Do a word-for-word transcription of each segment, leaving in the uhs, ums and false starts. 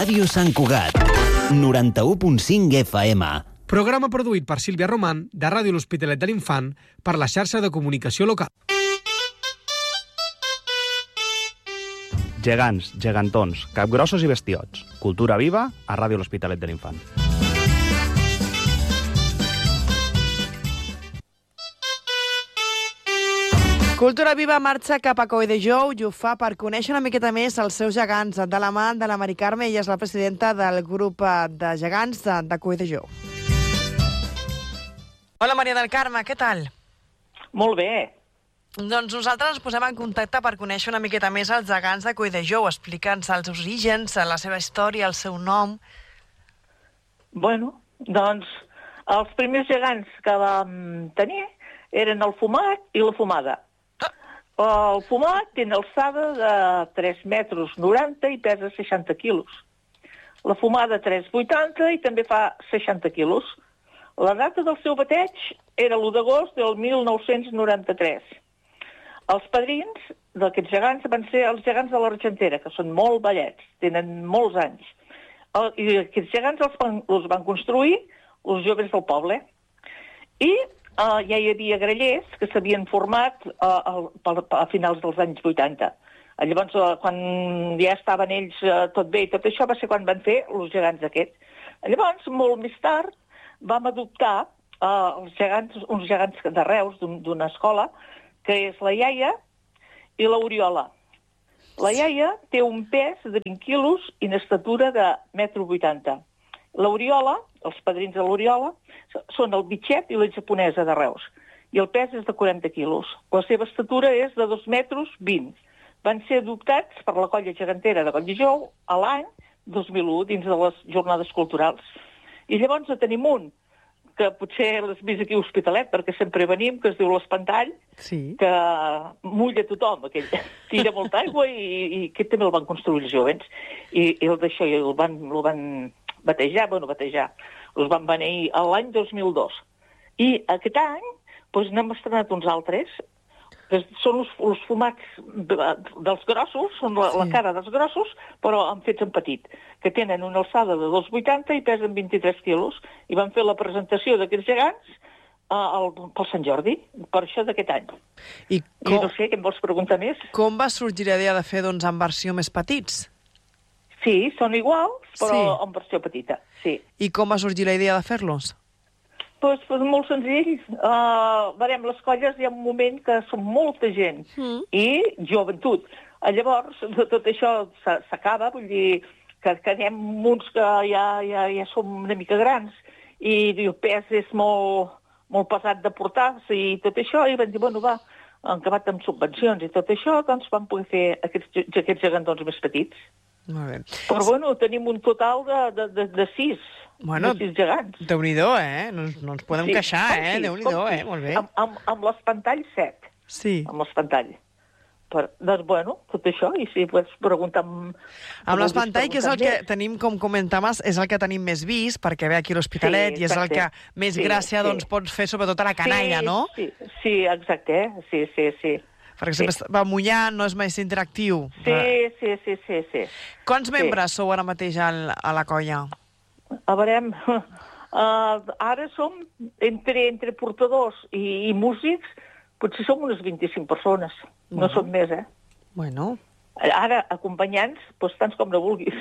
Ràdio Sant Cugat, noranta-u punt cinc F M. Programa produït per Sílvia Román, de Ràdio L'Hospitalet de l'Infant, per la xarxa de comunicació local. Gegants, gegantons, capgrossos i bestiots. Cultura viva a Ràdio L'Hospitalet de l'Infant. Cultura Viva marxa cap a Colldejou i ho fa per conèixer una miqueta més els seus gegants. De la mà de la Mari Carme, ella és la presidenta del grup de gegants de, de Colldejou. Hola, Maria del Carme, què tal? Molt bé. Doncs nosaltres ens posem en contacte per conèixer una miqueta més els gegants de Colldejou. Explica'ns els seus orígens, la seva història, el seu nom. Bueno, doncs els primers gegants que vam tenir eren el fumat i la fumada. El fumat té una alçada de tres metres noranta i pesa seixanta quilos. La fumada tres vuitanta i també fa seixanta quilos. La data del seu bateig era l'u d'agost del mil nou-cents noranta-tres. Els padrins d'aquests gegants van ser els gegants de l'Argentera, que són molt vellets, tenen molts anys. I aquests gegants els van, els van construir els joves del poble. I Uh, ja hi havia grellers que s'havien format uh, a, a finals dels anys vuitanta. Uh, llavors, uh, quan ja estaven ells uh, tot bé i tot això, va ser quan van fer els gegants aquests. Uh, llavors, molt més tard, vam adoptar uh, els gegants, uns gegants de Reus d'una escola, que és la iaia i l'Oriola. La iaia té un pes de vint quilos i una estatura de un metre vuitanta. L'Oriola, els padrins de l'Oriola, són el bitxet i la japonesa de Reus. I el pes és de quaranta quilos. La seva estatura és de dos metres vint. Van ser adoptats per la colla gegantera de Colldejou a l'any dos mil u, dins de les jornades culturals. I llavors en tenim un, que potser l'has vist aquí a Hospitalet, perquè sempre venim, que es diu l'Espantall, sí, que mulla tothom, aquell. Tira molta aigua i, i aquest també el van construir els jovens. I, i el d'això el van... El van batejar, bueno, batejar, els van beneir l'any dos mil dos. I aquest any doncs, n'hem estrenat uns altres, que són els, els fumats dels grossos, són la, sí. la cara dels grossos, però han fets en petit, que tenen una alçada de dos vuitanta i pesen vint-i-tres quilos, i van fer la presentació d'aquests gegants uh, el, pel Sant Jordi, per això d'aquest any. I, com... I no sé, què em vols preguntar més? Com va sorgir la idea de fer, doncs, en versió més petits? Sí, són iguals, però sí. en versió petita, sí. I com va sorgir la idea de fer-los? Doncs pues, pues molt senzill. Uh, veurem, les colles hi ha un moment que són molta gent mm. i joventut. Uh, llavors, tot això s'acaba, vull dir que, que anem uns que ja, ja, ja som una mica grans i el pes és molt, molt pesat de portar i tot això, i van dir, bueno, va, han acabat amb subvencions i tot això, doncs vam poder fer aquests, aquests gegantons més petits. Molt bé. Però, bueno, tenim un total de, de, de, de sis, bueno, de sis gegants. Déu-n'hi-do, eh? No, no ens podem sí, queixar, eh? Sí, Déu-n'hi-do, eh? Molt bé. Amb, amb, amb l'espantall set. Sí. Amb l'espantall. Per, doncs, bueno, tot això, i si pots preguntar... Amb, amb l'espantall, que és el que tenim, com comentaves, és el que tenim més vist, perquè ve aquí a l'Hospitalet, sí, i és el que més sí, gràcia sí. doncs, pots fer, sobretot a la canalla, sí, no? Sí, sí, exacte, eh? Sí, sí, sí. Perquè sempre sí. va mullant, no és més interactiu. Sí, sí, sí, sí. sí. Quants sí. membres sou ara mateix al, a la colla? A veure, uh, ara som, entre, entre portadors i, i músics, potser som unes vint-i-cinc persones. No bueno. som més, eh? Bueno. Ara, acompanyants, doncs tants com no vulguis.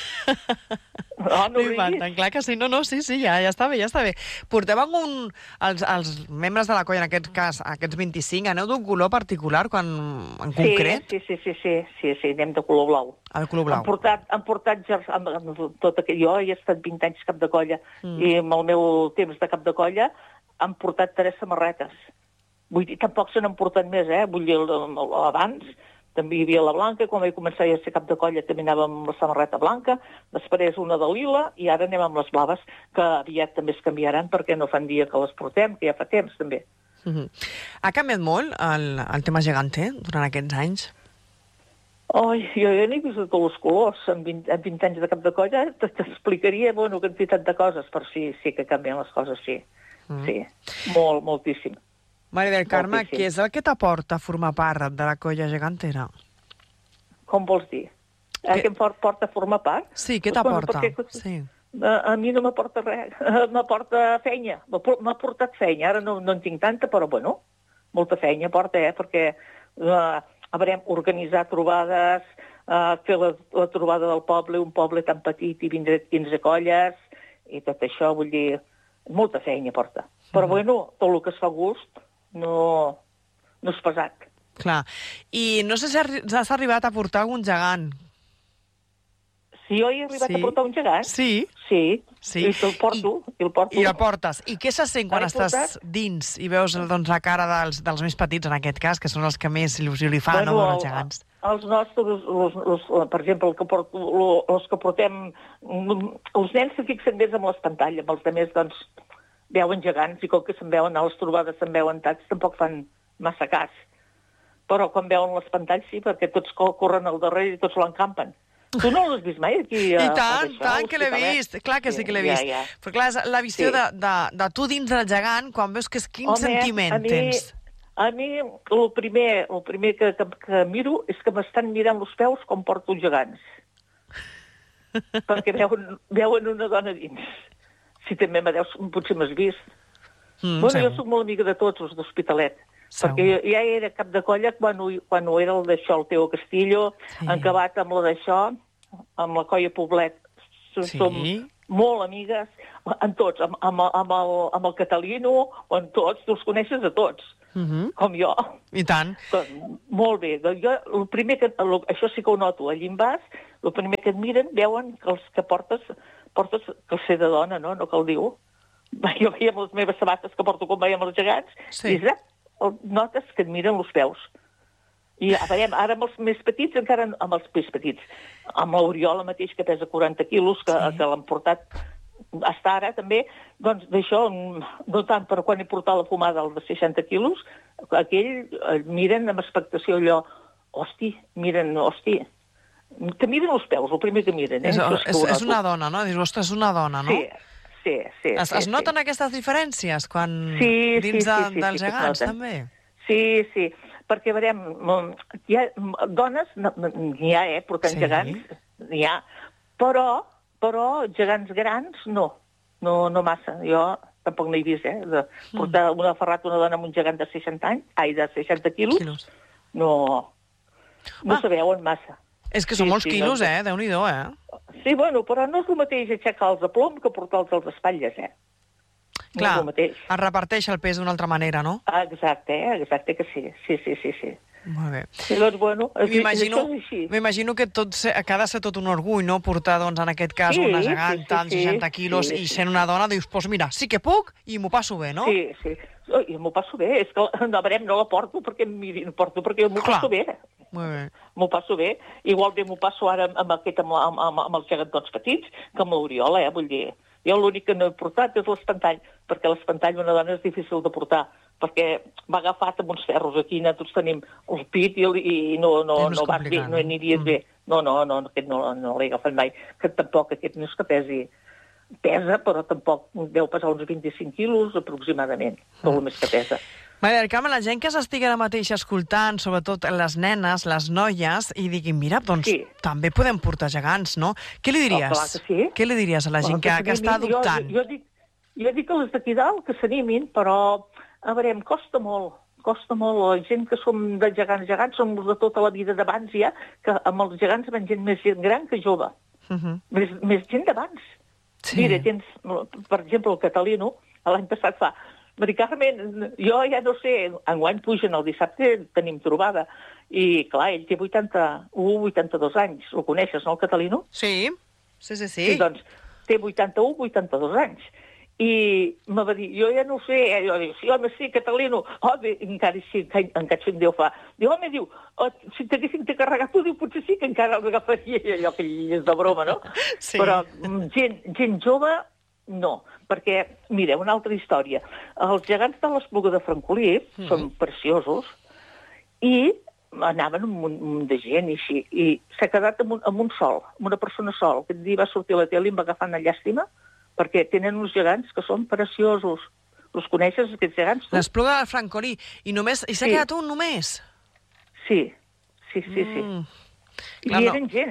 No, no riguis. Clar que sí, no, no, sí, sí, ja, ja està bé, ja està bé. Porteu un... Els, els membres de la colla, en aquest cas, aquests vint-i-cinc, aneu d'un color particular, quan, en sí, concret? Sí, sí, sí, sí, sí, sí, anem de color blau. El color blau. Han portat, han portat amb, amb tot aquell... Jo he estat vint anys cap de colla, mm. i amb el meu temps de cap de colla han portat tres samarretes. Vull dir, tampoc se n'han portat més, eh? Vull dir, abans... També hi havia la blanca, quan vaig començar a ser cap de colla també anàvem amb la samarreta blanca, després una de lila, i ara anem amb les blaves, que aviat també es canviaran perquè no fan dia que les portem, que ja fa temps també. Mm-hmm. Ha canviat molt el, el tema gegante durant aquests anys? Ai, jo ja n'he vist de tots els colors. En vint, en vint anys de cap de colla t'explicaria, bueno, quantitat de coses, però sí, sí que canvien les coses, sí. Mm. Sí, molt, moltíssim. Maria del Carme, què és el que t'aporta a formar part de la colla gegantera? Com vols dir? Eh, que... que em porta a formar part. Sí, què Doncs, t'aporta? Bueno, perquè... Sí. A, a mi no m'aporta res, m'aporta feina, m'ha portat feina, ara no, no en tinc tanta, però bueno, molta feina porta, eh, perquè eh, haurem organitzar trobades, eh, fer la, la trobada del poble, un poble tan petit i vindre quinze colles, i tot això, vull dir, molta feina porta. Però bueno, tot el que es fa gust no, no és pesat. Clar, i no sé si has arribat a portar algun gegant. Si jo he arribat sí. a portar un gegant? Sí. Sí, sí. i el porto. I, i el porto. I el portes. I què se sent quan L'he estàs portat? dins i veus doncs, la cara dels, dels més petits, en aquest cas, que són els que més il·lusió li fan, bueno, no, els gegants? Els nostres, los, los, per exemple, el que porto, els que portem... Els nens se fixen més amb les pantalles, amb els altres, doncs, veuen gegants, i com que se'n veuen a les trobades, se'n veuen tants, tampoc fan massa cas. Però quan veuen les pantalles, sí, perquè tots corren al darrere i tots l'encampen. Tu no l'has vist mai aquí? I tant, tant que l'he vist. Clar que sí que l'he vist. Ja, ja. Però clar, és la visió sí. de, de, de tu dins del gegant, quan veus que és quin Home, sentiment a mi, tens. A mi, el primer, el primer que, que, que miro és que m'estan mirant els peus com porto els gegants. Perquè veuen, veuen una dona dins. Si també m'adeus, potser m'has vist. Mm, bueno, segur. Jo soc molt amiga de tots els d'Hospitalet. Segur. Perquè jo, ja era cap de colla quan, quan ho era el d'això, el Teo Castillo, sí. Encabat amb la d'això, amb la Colla Poblet. Sí. Som molt amigues, en tots, amb, amb, amb, el, amb el Catalino, en tots, tu els coneixes a tots, uh-huh. Com jo. I tant. Doncs, molt bé. Doncs jo, el primer que, el, això sí que ho noto, allí en vas, el primer que et miren, veuen que els que portes, portes calcer de dona, no? No cal dir-ho. Jo veia amb les meves sabates que porto com veiem els gegants, sí. I exacte. Notes que et miren els peus. I a veure, ara amb els més petits, encara amb els més petits. Amb l'Oriola mateix, que pesa quaranta quilos, que, sí. Que l'han portat fins ara també, doncs d'això, no tant, però quan he portat la fumada, el de seixanta quilos, aquell miren amb expectació allò, hosti, miren, hosti, que miren els peus, el primer que miren. Eh? És, és, és una dona, no? Dius, ostres, és una dona, no? Sí. Sí, sí, es, sí, es noten sí. Aquestes diferències quan sí, dins sí, de, sí, sí, dels sí, gegants, sí, també? Sí, sí, perquè, veurem, hi ha dones, n'hi ha, eh, portant sí. Gegants, n'hi ha, però, però gegants grans, no, no, no massa. Jo tampoc no he vist, eh, de portar mm. una ferrat una dona amb un gegant de seixanta anys, ai, de seixanta quilos, quilos. no, no ah. se veuen massa. És que són sí, molts sí, quilos, no... eh? Déu-n'hi-do, eh? Sí, bueno, però no és el mateix aixecar-los de plom que portar-los als espatlles, eh? No Clar, és el mateix. Es reparteix el pes d'una altra manera, no? Ah, exacte, eh? Exacte que sí. Sí, sí, sí, sí. Molt bé. I doncs, bueno, m'imagino, m'imagino que, tot se, que ha de ser tot un orgull, no?, portar, doncs, en aquest cas, sí, una gegant sí, sí, amb seixanta quilos sí, sí. I sent una dona, dius, doncs mira, sí que puc i m'ho passo bé, no? Sí, sí. I m'ho passo bé. És que no, veurem, no la porto perquè em mirin, porto perquè m'ho passo bé. Molt bé. M'ho passo bé. Igual bé m'ho passo ara amb, aquest, amb, amb, amb, amb els gegantons petits, que amb l'Oriola, eh, vull dir. Jo l'únic que no he portat és l'espantall, perquè l'espantall una dona és difícil de portar, perquè va agafat amb uns ferros aquí, nosaltres tenim el pit i, i no, no, no vas bé, no aniries mm. bé. No, no, no, aquest no, no l'he agafat mai, que tampoc aquest no és que pesi. Pesa, però tampoc deu pesar uns vint-i-cinc quilos aproximadament, tot el més que pesa. Maria del Carme, la gent que s'estigui ara mateix escoltant, sobretot les nenes, les noies, i diguin, mira, doncs sí. També podem portar gegants, no? Què li diries? Oh, clar que sí. Què li diries a la gent que, que, que està adoptant? Jo, jo, dic, jo dic que les d'aquí dalt que s'animin, però, a veure, em costa molt, costa molt. La gent que som de gegants, gegants, som de tota la vida d'abans ja, que amb els gegants van gent més gent gran que jove. Uh-huh. més, més gent d'abans. Sí. Mira, tens, per exemple, el Catalino, l'any passat fa... Mari Carmen, jo ja no sé, enguany pugen el dissabte, tenim trobada, i clar, ell té vuitanta-u, vuitanta-dos anys. El coneixes, no, el Catalino? Sí, sí, sí. Sí, sí doncs té vuitanta-u, vuitanta-dos anys. I me va dir, jo ja no ho sé, eh? Jo dic, sí, home, sí, Catalino, home, encara sí, encara sí, Déu fa. Diu, home, diu, oh, si t'haguessin de carregar tu, diu, potser sí que encara l'agafaria, allò que és de broma, no? Sí. Però gent, gent jove, no, perquè, mireu, una altra història. Els gegants de l'Espluga de Francolí mm. són preciosos i anaven amb un, un de gent i així, i s'ha quedat amb un, amb un sol, amb una persona sol. Aquest dia va sortir a la tele i em va agafar una llàstima perquè tenen uns gegants que són preciosos. Els coneixes, aquests gegants? L'Espluga de Francolí. I només i s'ha sí. Quedat un només? Sí, sí, sí, sí. Mm. I Clar, eren no. gent, eh?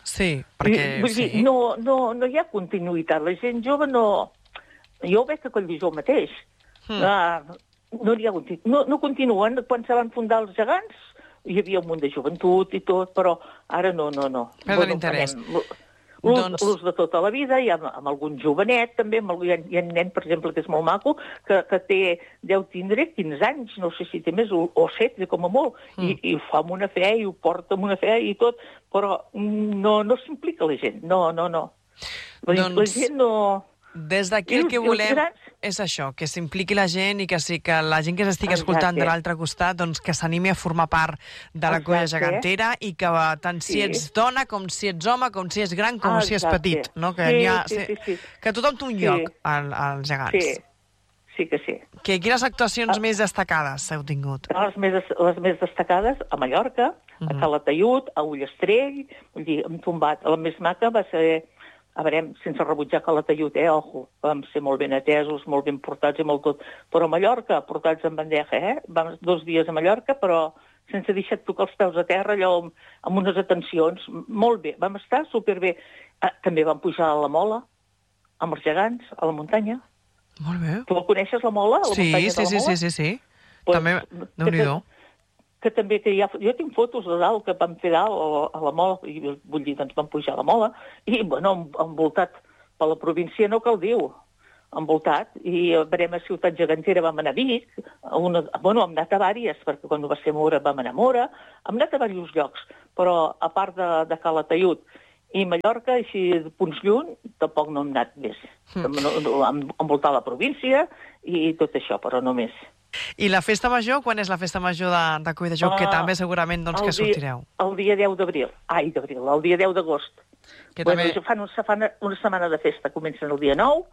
Sí, perquè... Vull dir, sí. no, no, no hi ha continuïtat. La gent jove no... Jo ho veig a Colldijó mateix. Mm. Uh, no hi ha continuïtat. No, no continuen. Quan se van fundar els gegants, hi havia un munt de joventut i tot, però ara no, no, no. Perden interès. L'ús Doncs... de tota la vida, hi ha amb algun jovenet, també, amb algun, hi, ha, hi ha un nen, per exemple, que és molt maco, que, que té, deu tindre quinze anys, no sé si té més, o, o setze, com a molt, mm. i, i ho fa amb una fe, i ho porta amb una fe i tot, però no, no s'implica la gent, no, no, no. La, doncs... la gent no... Des d'aquí el que volem és això, que s'impliqui la gent i que sí que la gent que s'estigui escoltant de l'altre costat doncs que s'animi a formar part de la colla gegantera i que tant si ets dona com si ets home, com si ets gran, com si ets petit, no? Que, sí, ha, sí, sí, sí. que tothom té un lloc sí. al, als gegants. Sí, sí que sí. Que, quines actuacions ah. més destacades heu tingut? Les més, les més destacades a Mallorca, uh-huh. a Calataiud, a Ullastrell, vull dir, hem tombat. La més maca va ser... A veure, sense rebutjar Calataiud, eh, ojo, vam ser molt ben atesos, molt ben portats i molt tot. Però a Mallorca, portats en bandeja, eh? Vam dos dies a Mallorca, però sense deixar tocar els peus a terra, allò amb, amb unes atencions. Molt bé, vam estar superbé. Ah, també vam pujar a la Mola, amb els gegants, a la muntanya. Molt bé. Tu la coneixes, la Mola? La sí, muntanya sí, de la sí, Mola? sí, sí, sí. Pues, també, Déu-n'hi-do. Que també que hi ha... Jo tinc fotos de dalt que vam fer dalt a la Mola, i vull dir, doncs vam pujar a la Mola, i, bueno, envoltat per la província no cal dir-ho, envoltat, i verem a Ciutat Gegantera vam anar a Vic, a una, bueno, hem anat a vàries, perquè quan va ser Mora vam anar a Mora, hem anat a diversos llocs, però a part de, de Calataiud i Mallorca, així de punts lluny, tampoc no hem anat més. Mm. No, no, hem envoltat la província i tot això, però no més. I la festa major, quan és la festa major de, de Colldejou, uh, que també segurament doncs, que dia, sortireu? El dia deu d'abril. Ai, d'abril, el dia deu d'agost. Que bueno, també... fan, fan una setmana de festa, comencen el dia nou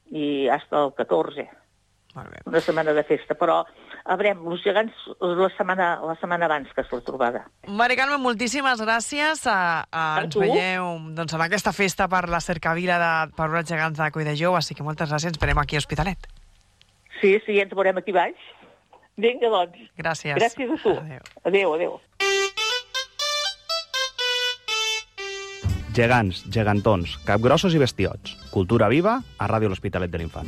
i fins al catorze. Molt bé. Una setmana de festa, però a veure, els gegants la setmana, la setmana abans que és la trobada. Mari Carme, moltíssimes gràcies. A, a, ens veieu doncs, en aquesta festa per la cercavila de per els gegants de Colldejou, així que moltes gràcies, ens veurem aquí a Hospitalet. Sí, sí, ens veurem aquí baix. Vinga, doncs. Gràcies. Gràcies a tu. Adéu. Adéu, adéu. Gegants, gegantons, capgrossos i bestiots. Cultura viva a Ràdio L'Hospitalet de l'Infant.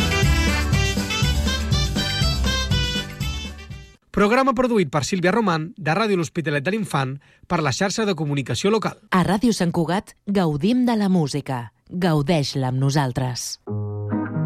Programa produït per Sílvia Román, de Ràdio L'Hospitalet de l'Infant, per la xarxa de comunicació local. A Ràdio Sant Cugat gaudim de la música. Gaudeix-la amb nosaltres.